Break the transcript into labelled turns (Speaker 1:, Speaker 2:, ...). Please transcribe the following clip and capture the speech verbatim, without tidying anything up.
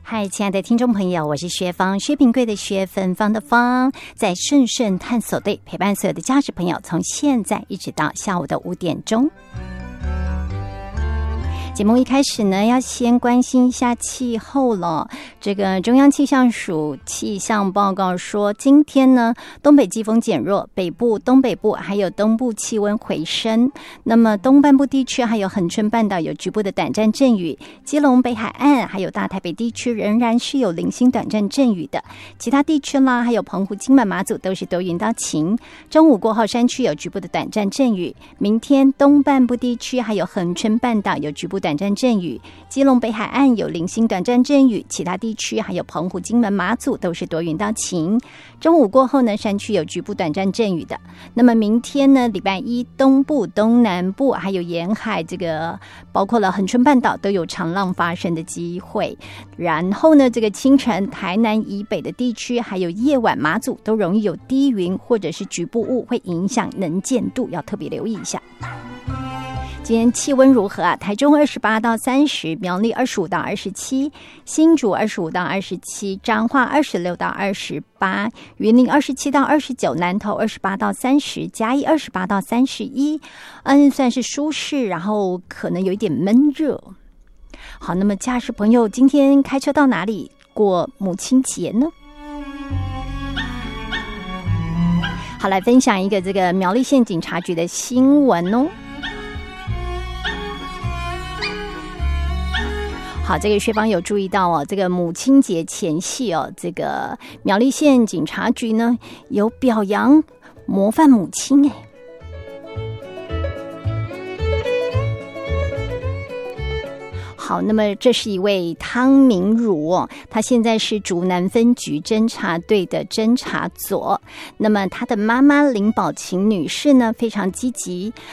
Speaker 1: 嗨，亲爱的听众朋友，我是薛芳，薛平贵的薛，芬芳的芳，在顺顺探索队陪伴所有的家属朋友，从现在一直到下午的五点钟。节目一开始呢，要先关心一下气候了。这个中央气象署气象报告说，今天呢，东北季风减弱，北部、东北部还有东部气温回升。那么东半部地区还有恒春半岛有局部的短暂阵雨，基隆北海岸还有大台北地区仍然是有零星短暂阵雨的。其他地区啦，还有澎湖、金门、马祖都是多云到晴。中午过后，山区有局部的短暂阵雨。明天东半部地区还有恒春半岛有局部短暂阵雨，基隆北海岸有零星短暂阵雨，其他地区还有澎湖、金门、马祖都是多云到晴。中午过后呢，山区有局部短暂阵雨的。那么明天呢，礼拜一东部、东南部还有沿海，这个包括了恒春半岛都有长浪发生的机会。然后呢，这个清晨台南以北的地区还有夜晚马祖都容易有低云或者是局部雾，会影响能见度，要特别留意一下。今天气温如何啊？台中二十八到三十，苗栗二十五到二十七，新竹二十五到二十七，彰化二十六到二十八，云林二十七到二十九，南投二十八到三十，嘉义二十八到三十一，嗯，算是舒适，然后可能有一点闷热。好，那么驾驶朋友今天开车到哪里过母亲节呢？好，来分享一个这个苗栗县警察局的新闻哦。好，这个薛芳有注意到哦，这个母亲节前夕哦，这个苗栗县警察局呢有表扬模范母亲哎。好，那么这是一位汤明如哦，他现在是竹南分局侦查队的侦查佐。那么他的妈妈林宝琴女士呢，非常积极。